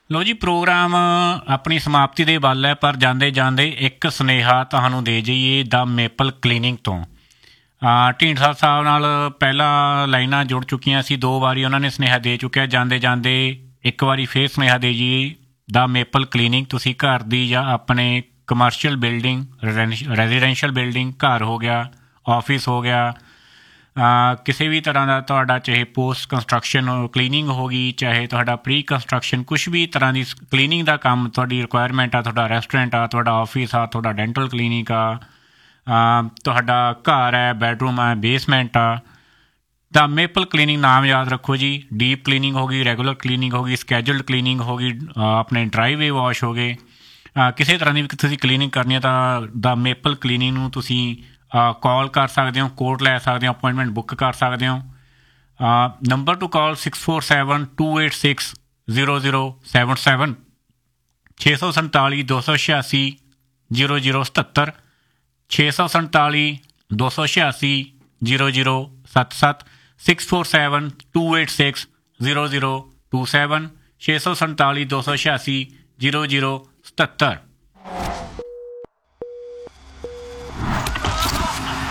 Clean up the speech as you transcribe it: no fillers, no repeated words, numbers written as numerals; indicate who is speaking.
Speaker 1: ਲਓ ਜੀ, ਪ੍ਰੋਗਰਾਮ ਆਪਣੀ ਸਮਾਪਤੀ ਦੇ ਵੱਲ ਹੈ, ਪਰ ਜਾਂਦੇ ਜਾਂਦੇ ਇੱਕ ਸੁਨੇਹਾ ਤੁਹਾਨੂੰ ਦੇ ਜਾਈਏ ਦਾ ਮੇਪਲ ਕਲੀਨਿੰਗ ਤੋਂ। ਢੀਂਡਸਾ ਸਾਹਿਬ ਨਾਲ ਪਹਿਲਾਂ ਲਾਈਨਾਂ ਜੁੜ ਚੁੱਕੀਆਂ ਸੀ, 2 ਵਾਰੀ ਉਹਨਾਂ ਨੇ ਸੁਨੇਹਾ ਦੇ ਚੁੱਕਿਆ। ਜਾਂਦੇ ਜਾਂਦੇ ਇੱਕ ਵਾਰੀ ਫਿਰ ਸੁਨੇਹਾ ਦੇ ਜਾਈਏ ਦਾ ਮੇਪਲ ਕਲੀਨਿੰਗ। ਤੁਸੀਂ ਘਰ ਦੀ ਜਾਂ ਆਪਣੇ ਕਮਰਸ਼ੀਅਲ ਬਿਲਡਿੰਗ, ਰੈਜ਼ੀਡੈਂਸ਼ੀਅਲ ਬਿਲਡਿੰਗ, ਘਰ ਹੋ ਗਿਆ, ਆਫਿਸ ਹੋ ਗਿਆ, ਕਿਸੇ ਵੀ ਤਰ੍ਹਾਂ ਦਾ ਤੁਹਾਡਾ, ਚਾਹੇ ਪੋਸਟ ਕੰਸਟਰਕਸ਼ਨ ਕਲੀਨਿੰਗ ਹੋ ਗਈ, ਚਾਹੇ ਤੁਹਾਡਾ ਪ੍ਰੀ ਕੰਸਟਰਕਸ਼ਨ, ਕੁਛ ਵੀ ਤਰ੍ਹਾਂ ਦੀ ਕਲੀਨਿੰਗ ਦਾ ਕੰਮ ਤੁਹਾਡੀ ਰਿਕੁਆਇਰਮੈਂਟ ਆ, ਤੁਹਾਡਾ ਰੈਸਟੋਰੈਂਟ ਆ, ਤੁਹਾਡਾ ਆਫਿਸ ਆ, ਤੁਹਾਡਾ ਡੈਂਟਲ ਕਲੀਨਿਕ ਆ, ਤੁਹਾਡਾ ਘਰ ਹੈ, ਬੈਡਰੂਮ ਹੈ, ਬੇਸਮੈਂਟ ਆ, ਤਾਂ ਮੇਪਲ ਕਲੀਨਿੰਗ ਨਾਮ ਯਾਦ ਰੱਖੋ ਜੀ। ਡੀਪ ਕਲੀਨਿੰਗ ਹੋ ਗਈ, ਰੈਗੂਲਰ ਕਲੀਨਿੰਗ ਹੋ ਗਈ, ਸਕੈਜੂਲਡ ਕਲੀਨਿੰਗ ਹੋ ਗਈ, ਆਪਣੇ ਡਰਾਈਵੇ ਵਾਸ਼ ਹੋ ਗਏ, ਕਿਸੇ ਤਰ੍ਹਾਂ ਦੀ ਵੀ ਤੁਸੀਂ ਕਲੀਨਿੰਗ ਕਰਨੀ ਹੈ ਤਾਂ ਦਾ ਮੇਪਲ ਕਲੀਨਿੰਗ ਨੂੰ ਤੁਸੀਂ ਕਾਲ ਕਰ ਸਕਦੇ ਹੋ, ਕੋਡ ਲੈ ਸਕਦੇ ਹੋ, ਅਪੋਇੰਟਮੈਂਟ ਬੁੱਕ ਕਰ ਸਕਦੇ ਹੋ। ਨੰਬਰ ਟੂ ਕਾਲ 6472860077, 647-286-0077, 647-286-0077, 647286-0027, 647-286-0077।